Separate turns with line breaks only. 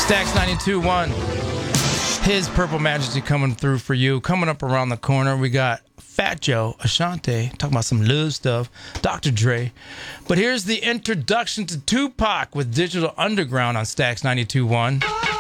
Stax 92.1. His Purple Majesty coming through for you. Coming up around the corner, we got Fat Joe, Ashanti, talking about some love stuff, Dr. Dre. But here's the introduction to Tupac with Digital Underground on Stax 92.1.